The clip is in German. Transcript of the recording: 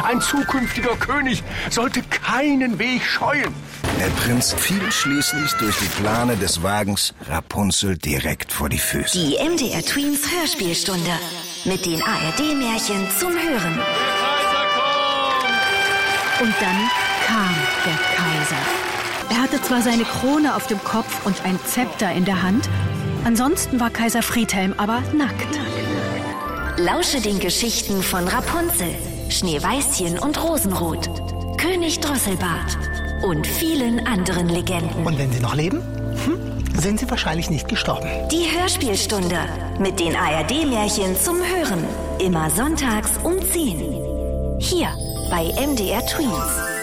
Ein zukünftiger König sollte keinen Weg scheuen. Der Prinz fiel schließlich durch die Plane des Wagens Rapunzel direkt vor die Füße. Die MDR Tweens Hörspielstunde mit den ARD-Märchen zum Hören. Und dann kam der Kaiser. Er hatte zwar seine Krone auf dem Kopf und ein Zepter in der Hand, ansonsten war Kaiser Friedhelm aber nackt. Lausche den Geschichten von Rapunzel, Schneeweißchen und Rosenrot, König Drosselbart und vielen anderen Legenden. Und wenn sie noch leben, sind sie wahrscheinlich nicht gestorben. Die Hörspielstunde mit den ARD-Märchen zum Hören. Immer sonntags um 10. Hier bei MDR Tweens.